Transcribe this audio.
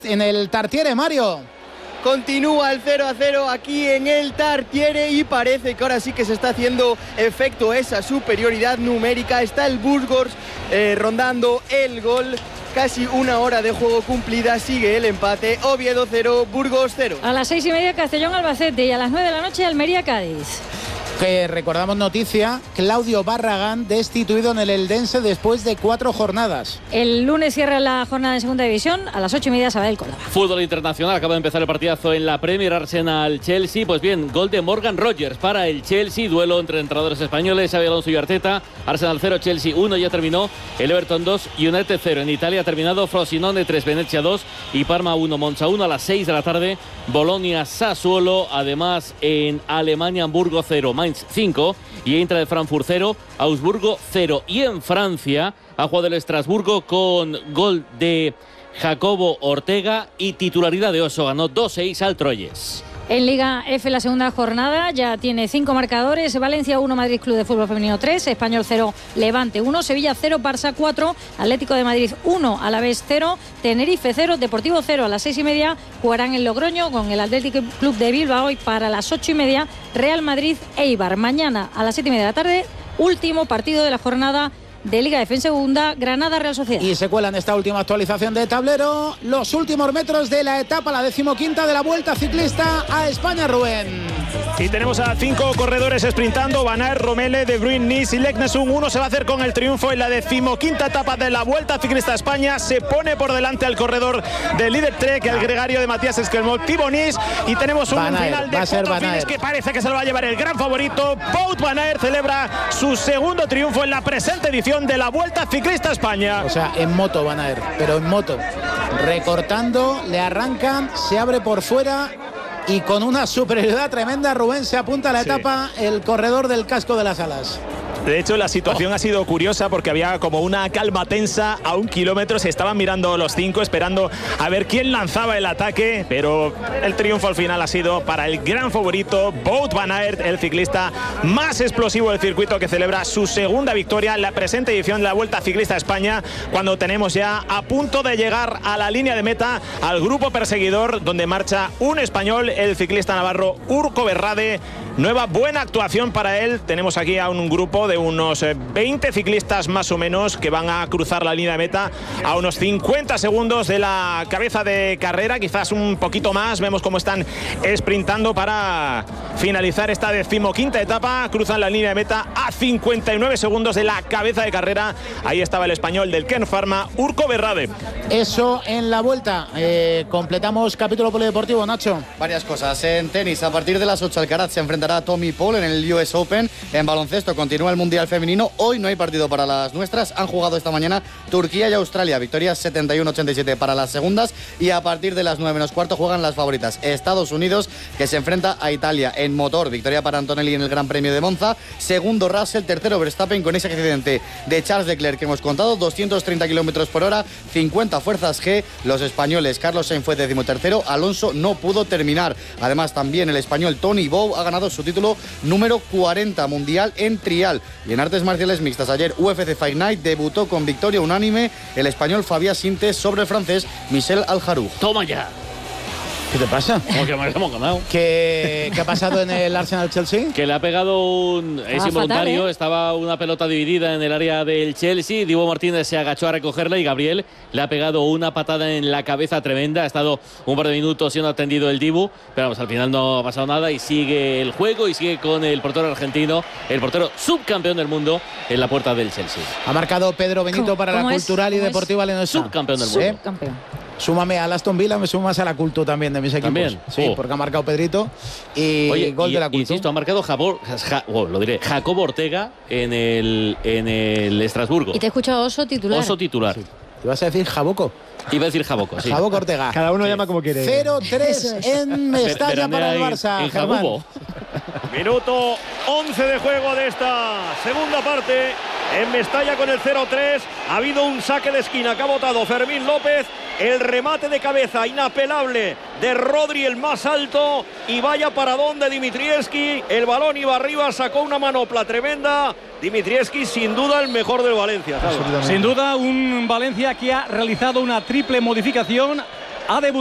En el Tartiere, Mario. Continúa el 0-0 aquí en el Tartiere y parece que ahora sí que se está haciendo efecto esa superioridad numérica. Está el Burgos rondando el gol. Casi una hora de juego cumplida, sigue el empate. Oviedo 0, Burgos 0. A las 6:30 Castellón-Albacete y a las 9 de la noche Almería-Cádiz. Que recordamos noticia, Claudio Barragán destituido en el Eldense después de 4 jornadas. El lunes cierra la jornada de segunda división, a las 8:30 Sabadell Córdoba. Fútbol internacional, acaba de empezar el partidazo en la Premier, Arsenal-Chelsea. Pues bien, gol de Morgan Rogers para el Chelsea, duelo entre entrenadores españoles, Xabi Alonso y Arteta. Arsenal 0, Chelsea 1, ya terminó. El Everton 2, United 0. En Italia ha terminado Frosinone 3, Venezia 2 y Parma 1, Monza 1. A las 6 de la tarde, Bolonia-Sassuolo. Además, en Alemania, Hamburgo 0, Mainz 5 y Eintracht de Frankfurt 0, Augsburgo 0. Y en Francia ha jugado el Estrasburgo con gol de Jacobo Ortega y titularidad de Oso. Ganó 2-6 al Troyes. En Liga F la segunda jornada ya tiene 5 marcadores. Valencia 1, Madrid Club de Fútbol Femenino 3, Español 0, Levante 1, Sevilla 0, Barça 4, Atlético de Madrid 1, Alavés 0, Tenerife 0, Deportivo 0. A las 6:30 jugarán en Logroño con el Atlético Club de Bilbao y para las 8:30 Real Madrid Eibar. Mañana a las 7:30 de la tarde, último partido de la jornada de Liga F en segunda, Granada Real Sociedad. Y se cuela en esta última actualización de tablero los últimos metros de la etapa, la 15ª de la Vuelta Ciclista a España, Rubén. Y tenemos a 5 corredores sprintando: Van Aert, Romele, De Bruyne, Nys y Leknesund. Uno se va a hacer con el triunfo en la 15ª etapa de la Vuelta Ciclista a España. Se pone por delante al corredor del líder Trek, el gregario de Matías Esquelmot, Thibaut Nys. Y tenemos un final de fotofinish que parece que se lo va a llevar el gran favorito. Wout van Aert celebra su segundo triunfo en la presente edición de la Vuelta Ciclista a España. O sea, en moto Van Aert, pero en moto. Recortando, le arrancan, se abre por fuera y con una superioridad tremenda, Rubén, se apunta a la etapa el corredor del casco de las alas. De hecho, la situación ha sido curiosa porque había como una calma tensa a 1 kilómetro. Se estaban mirando los 5, esperando a ver quién lanzaba el ataque, pero el triunfo al final ha sido para el gran favorito, Wout van Aert, el ciclista más explosivo del circuito, que celebra su segunda victoria en la presente edición de la Vuelta Ciclista a España, cuando tenemos ya a punto de llegar a la línea de meta al grupo perseguidor, donde marcha un español, el ciclista navarro Urco Berrade. Nueva buena actuación para él. Tenemos aquí a un grupo de unos 20 ciclistas más o menos que van a cruzar la línea de meta a unos 50 segundos de la cabeza de carrera, quizás un poquito más. Vemos cómo están sprintando para finalizar esta 15ª etapa. Cruzan la línea de meta a 59 segundos de la cabeza de carrera. Ahí estaba el español del Kern Pharma, Urco Berrade. Eso en la Vuelta. Completamos capítulo polideportivo, Nacho. Varias cosas. En tenis, a partir de las 8 Alcaraz se enfrentará a Tommy Paul en el US Open. En baloncesto continúa el Mundial Femenino. Hoy no hay partido para las nuestras. Han jugado esta mañana Turquía y Australia. Victorias 71-87 para las segundas. Y a partir de las 9 menos cuarto juegan las favoritas. Estados Unidos, que se enfrenta a Italia. En motor, victoria para Antonelli en el Gran Premio de Monza. Segundo Russell, tercero Verstappen, con ese accidente de Charles Leclerc que hemos contado. 230 kilómetros por hora, 50 fuerzas G. Los españoles, Carlos Sainz fue 13º. Alonso no pudo terminar. Además, también el español Tony Bow ha ganado su título número 40 mundial en trial. Y en artes marciales mixtas, ayer UFC Fight Night debutó con victoria unánime el español Fabián Sintes sobre el francés Michel Aljarouj. Toma ya. ¿Qué te pasa? Como que hemos ganado. ¿Qué ha pasado en el Arsenal-Chelsea? Que le ha pegado es involuntario, fatal, ¿eh? Estaba una pelota dividida en el área del Chelsea. Dibu Martínez se agachó a recogerla y Gabriel le ha pegado una patada en la cabeza tremenda. Ha estado un par de minutos siendo atendido el Dibu, pero vamos, al final no ha pasado nada y sigue el juego y sigue con el portero argentino, el portero subcampeón del mundo, en la puerta del Chelsea. Ha marcado Pedro Benito para la Cultural y Deportiva Leonesa. Subcampeón del mundo. Subcampeón. Súmame a Aston Villa, me sumas a la Cultu también de mis equipos. ¿También? Sí, porque ha marcado Pedrito y gol de la Cultu. Insisto, ha marcado Jacobo Ortega en el Estrasburgo. Y te he escuchado Oso titular. Oso titular. Sí. ¿Te vas a decir Jaboco? Iba a decir Jaboco, sí. Jaboco Ortega. Cada uno llama como quiere. 0-3 en Mestalla para el Barça. En Jabugo. Minuto 11 de juego de esta segunda parte. En Mestalla con el 0-3. Ha habido un saque de esquina que ha votado Fermín López. El remate de cabeza inapelable de Rodri, el más alto. Y vaya paradón de Dimitrievski. El balón iba arriba, sacó una manopla tremenda. Dimitrievski, sin duda, el mejor del Valencia, ¿sabes? Sin duda, un Valencia que ha realizado una triple modificación. ha debutado